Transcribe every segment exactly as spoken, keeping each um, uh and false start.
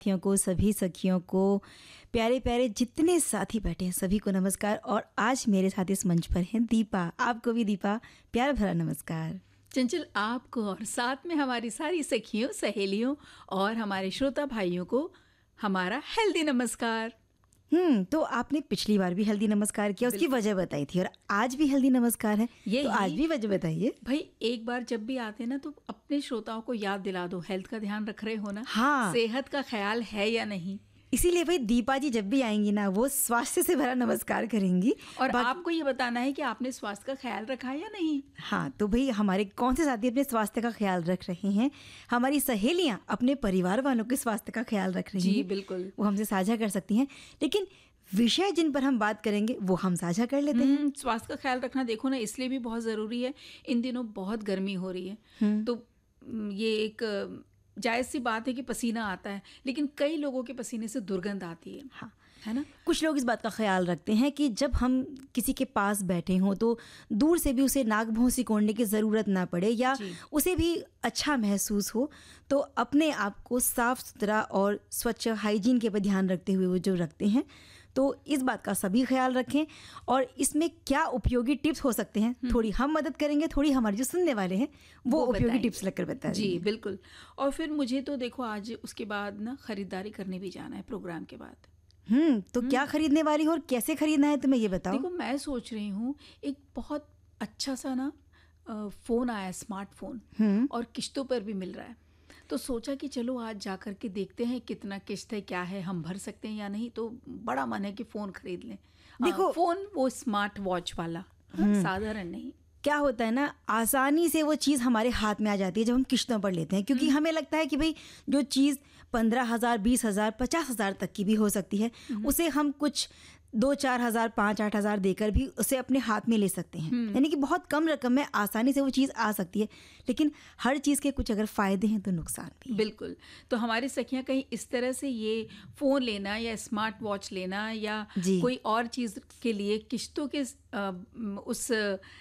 साथियों को, सभी सखियों को, प्यारे प्यारे जितने साथी बैठे हैं सभी को नमस्कार। और आज मेरे साथ इस मंच पर हैं दीपा। आपको भी दीपा प्यार भरा नमस्कार। चंचल, आपको और साथ में हमारी सारी सखियों, सहेलियों और हमारे श्रोता भाइयों को हमारा हेल्दी नमस्कार। हम्म तो आपने पिछली बार भी हेल्दी नमस्कार किया, उसकी वजह बताई थी, और आज भी हेल्दी नमस्कार है, ये तो आज भी वजह बताइए। भाई, एक बार जब भी आते ना तो अपने श्रोताओं को याद दिला दो, हेल्थ का ध्यान रख रहे हो ना? हाँ, सेहत का ख्याल है या नहीं। इसीलिए भाई दीपा जी जब भी आएंगी ना वो स्वास्थ्य से भरा नमस्कार करेंगी, और आपको ये बताना है कि आपने स्वास्थ्य का ख्याल रखा है या नहीं। हाँ, तो भाई हमारे कौन से साथी अपने स्वास्थ्य का ख्याल रख रहे हैं, हमारी सहेलियां अपने परिवार वालों के स्वास्थ्य का ख्याल रख रही हैं। जी बिल्कुल, वो हमसे साझा कर सकती हैं, लेकिन विषय जिन पर हम बात करेंगे वो हम साझा कर लेते हैं। स्वास्थ्य का ख्याल रखना देखो ना इसलिए भी बहुत ज़रूरी है, इन दिनों बहुत गर्मी हो रही है, तो ये एक जायज़ सी बात है कि पसीना आता है, लेकिन कई लोगों के पसीने से दुर्गंध आती है। हाँ, है ना? कुछ लोग इस बात का ख्याल रखते हैं कि जब हम किसी के पास बैठे हों तो दूर से भी उसे नाक भौं सिकोड़ने की ज़रूरत ना पड़े, या उसे भी अच्छा महसूस हो, तो अपने आप को साफ़ सुथरा और स्वच्छ हाइजीन के पर ध्यान रखते हुए वो जो रखते हैं, तो इस बात का सभी ख्याल रखें। और इसमें क्या उपयोगी टिप्स हो सकते हैं, थोड़ी हम मदद करेंगे, थोड़ी हमारे जो सुनने वाले हैं वो, वो उपयोगी टिप्स लगकर बताएं। जी बिल्कुल। और फिर मुझे तो देखो आज उसके बाद ना खरीदारी करने भी जाना है प्रोग्राम के बाद। हम्म तो क्या खरीदने वाली हो और कैसे खरीदना है तुम्हें ये बताओ। देखो, मैं सोच रही हूँ एक बहुत अच्छा सा ना फ़ोन आया है, स्मार्टफोन, और किश्तों पर भी मिल रहा है, तो सोचा कि चलो आज जा कर के देखते हैं कितना किश्त है, क्या है, हम भर सकते हैं या नहीं। तो बड़ा मन है कि फ़ोन खरीद लें। देखो, फ़ोन वो स्मार्ट वॉच वाला, साधारण नहीं। क्या होता है ना, आसानी से वो चीज़ हमारे हाथ में आ जाती है जब हम किश्तों पर लेते हैं, क्योंकि हमें लगता है कि भाई जो चीज़ पंद्रह हज़ार, बीस हज़ार, पचास हज़ार तक की भी हो सकती है, उसे हम कुछ दो चार हज़ार, पाँच आठ हज़ार देकर भी उसे अपने हाथ में ले सकते हैं। यानी कि बहुत कम रकम में आसानी से वो चीज़ आ सकती है, लेकिन हर चीज़ के कुछ अगर फ़ायदे हैं तो नुकसान भी। बिल्कुल। तो हमारी सखियाँ कहीं इस तरह से ये फ़ोन लेना या स्मार्ट वॉच लेना या कोई और चीज़ के लिए किश्तों के आ, उस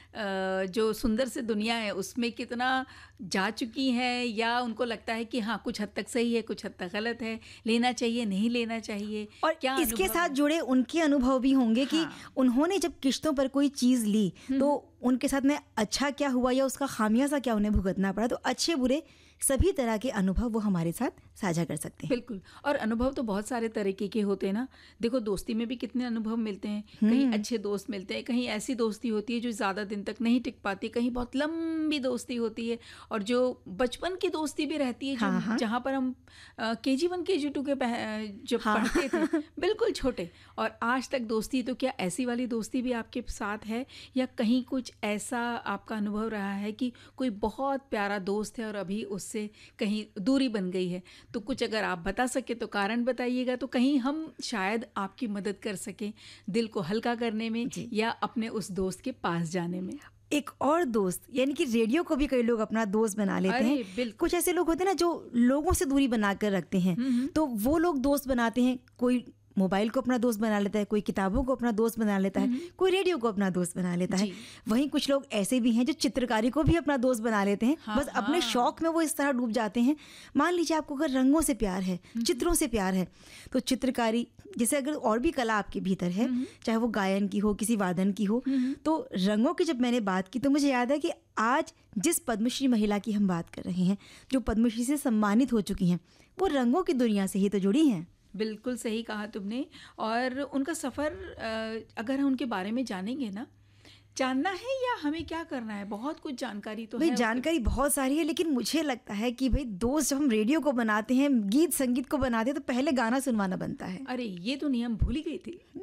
आ, जो सुंदर से दुनिया है उसमें कितना जा चुकी है, या उनको लगता है कि हाँ कुछ हद तक सही है, कुछ हद तक गलत है, लेना चाहिए, नहीं लेना चाहिए, और क्या इसके साथ जुड़े उनके अनुभव भी होंगे। हाँ। कि उन्होंने जब किश्तों पर कोई चीज़ ली तो उनके साथ में अच्छा क्या हुआ या उसका खामियाजा क्या उन्हें भुगतना पड़ा, तो अच्छे बुरे सभी तरह के अनुभव वो हमारे साथ साझा कर सकते हैं। बिल्कुल। और अनुभव तो बहुत सारे तरीके के होते हैं ना। देखो, दोस्ती में भी कितने अनुभव मिलते हैं, कहीं अच्छे दोस्त मिलते हैं, कहीं ऐसी दोस्ती होती है जो ज़्यादा दिन तक नहीं टिक पाती, कहीं बहुत लंबी दोस्ती होती है, और जो बचपन की दोस्ती भी रहती है, जो हाँ, जहाँ पर हम के जी वन के जी टू के जब हाँ, पढ़ते थे, बिल्कुल छोटे, और आज तक दोस्ती। तो क्या ऐसी वाली दोस्ती भी आपके साथ है, या कहीं कुछ ऐसा आपका अनुभव रहा है कि कोई बहुत प्यारा दोस्त है और अभी उससे कहीं दूरी बन गई है? तो कुछ अगर आप बता सके तो कारण बताइएगा, तो कहीं हम शायद आपकी मदद कर सकें दिल को हल्का करने में या अपने उस दोस्त के पास जाने में। एक और दोस्त, यानी कि रेडियो को भी कई लोग अपना दोस्त बना लेते हैं। कुछ ऐसे लोग होते हैं ना जो लोगों से दूरी बना कर रखते हैं, तो वो लोग दोस्त बनाते हैं। कोई मोबाइल को अपना दोस्त बना लेता है, कोई किताबों को अपना दोस्त बना लेता है, कोई रेडियो को अपना दोस्त बना लेता है। वहीं कुछ लोग ऐसे भी हैं जो चित्रकारी को भी अपना दोस्त बना लेते हैं। हाँ, बस हाँ। अपने शौक में वो इस तरह डूब जाते हैं। मान लीजिए आपको अगर रंगों से प्यार है, चित्रों से प्यार है, तो चित्रकारी जैसे अगर और भी कला आपके भीतर है, चाहे वो गायन की हो, किसी वादन की हो, तो रंगों की जब मैंने बात की तो मुझे याद है कि आज जिस पद्मश्री महिला की हम बात कर रहे हैं, जो पद्मश्री से सम्मानित हो चुकी हैं, वो रंगों की दुनिया से ही तो जुड़ी हैं। बिल्कुल सही कहा तुमने। और उनका सफ़र अगर हम उनके बारे में जानेंगे ना, जानना है या हमें क्या करना है, बहुत कुछ जानकारी तो है। जानकारी बहुत सारी है, लेकिन मुझे लगता है कि भाई दोस्त जब हम रेडियो को बनाते हैं, गीत संगीत को बनाते हैं, तो पहले गाना सुनवाना बनता है। अरे ये तो नियम भूल ही गई थी।